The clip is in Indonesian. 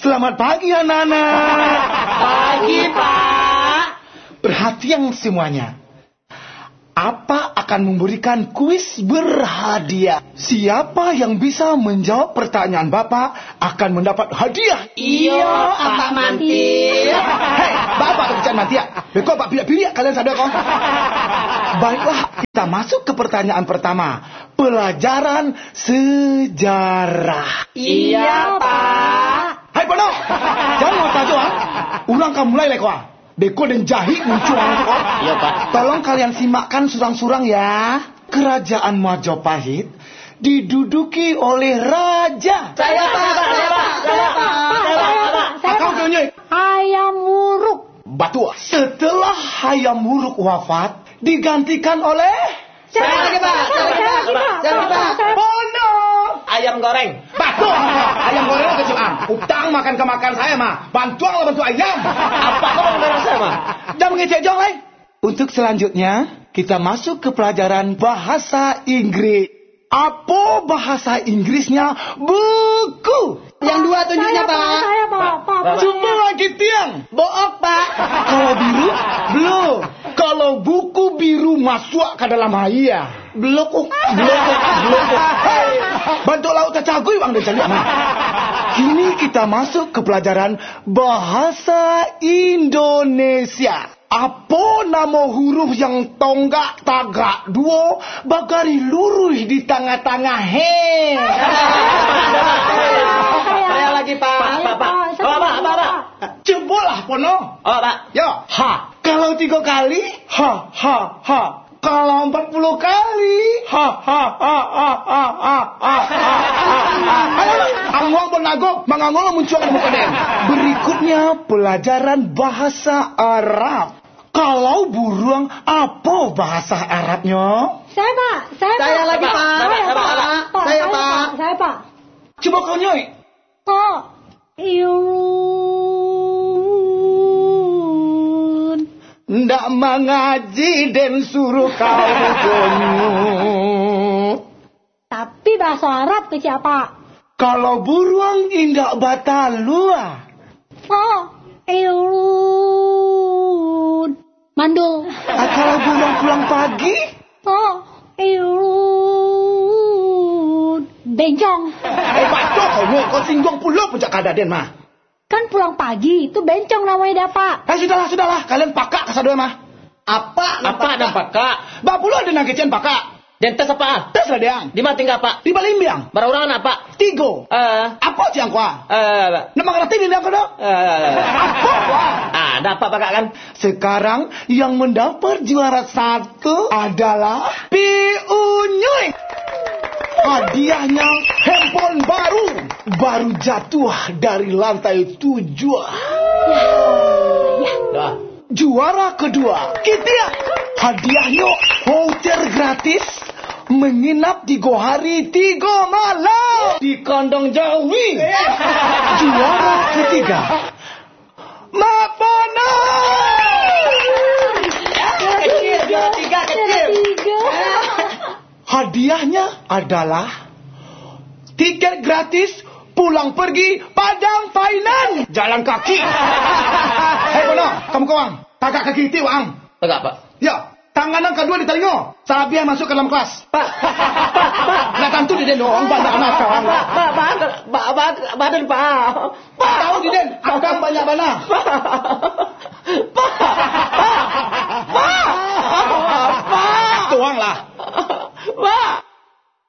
Selamat pagi anak-anak. Pagi, Pak. Perhatian semuanya. Apa akan memberikan kuis berhadiah. Siapa yang bisa menjawab pertanyaan Bapak akan mendapat hadiah. Iya, Pak Mantir. Hei, Bapak kerjaan nanti ya. Bekok Pak pilih kalian sadar kok. Baiklah, kita masuk ke pertanyaan pertama. Pelajaran sejarah. Iya, Pak. Hai Pono, jangan ngotot doang. Ulang kamu mulai lekwa. Beko dan jahi muncul kok. Iya, Pak. Tolong kalian simakkan surang-surang ya. Kerajaan Majapahit diduduki oleh raja. Saya, Pak. Kau tunjuk. Hayam Wuruk. Batu. Setelah Hayam Wuruk wafat, digantikan oleh Saya lagi, Pak. Pono. Ayam goreng. Batu. Ayam goreng kecil utang makan kemakan saya mah. Bantuan lah bantu ayam. Apa kau mau saya, Pak? Jangan mengecek jong, lai. Untuk selanjutnya, kita masuk ke pelajaran bahasa Inggris. Apa bahasa Inggrisnya? Buku. Yang dua tunjuknya, Pak. Saya, Pak. Coba lagi tiang. Book, Pak. Kalau biru, belum. Kalau buku biru masuk ke dalam haya. Belum. Hei, bantu laut cacagui bang dan cari aman. Kini kita masuk ke pelajaran bahasa Indonesia. Apa nama huruf yang tonggak tagak dua bagari lurus di tengah-tengah he? Saya lagi, Pak. Pak. Pak. Cobalah Pono. Oh, Pak. Yo, ha. Kalau 3 kali, ha. Kalau 40 kali, ha. Angwang benago, mangangol muncul di muka den. Berikutnya pelajaran bahasa Arab. Kalau burung, apa bahasa Arabnya? Saya, Pak. Saya lagi, Pak. Saya, Pak. Saya, Pak. Coba kau nyoi. Pak. Irun. Ndak mengaji dan suruh kau gonyut. Tapi bahasa Arab ke siapa? Kalau burung indak batalua. Pak. Irun. Mandul. Kalau burung pulang pagi. Pak. Irun. Bencong. Batok kau singgung pulau pejak kadaden mah. Kan pulang pagi, itu bencong namanya Pak. Sudahlah. Kalian pakak kesadua mah. Apa dan Pak? Bak pulau ada nangkecian pakak. Dan tes apa? Tes lah deang. Di mana tinggal, Pak? Di Balimbiang. Berurangan apa? 3. Apa ciang kuah? Nama ngerti di dalam kedok? Apa kuah? Ada apa, Pak kan? Sekarang yang mendapat juara 1 adalah Piunyuy. Hadiahnya handphone baru jatuh dari lantai 7. Dah. Juara kedua, kita hadiahnya hotel gratis menginap 3 hari 3 malam di kandang Jawi. Juara ketiga, Mapono. Kecil. Hadiahnya adalah tiket gratis pulang pergi Padang Finance jalan kaki. Hei Pono, kamu kawan, tagak kaki itu ang. Tegak, Pak. Ya, tangan yang kedua di telinga. Sabiah masuk ke dalam kelas. Pak. Nah tentu di den doang banyak anak kawan. Badan, Pak. Tahu di den, akang banyak bana. Pak. Tuang lah. Pak.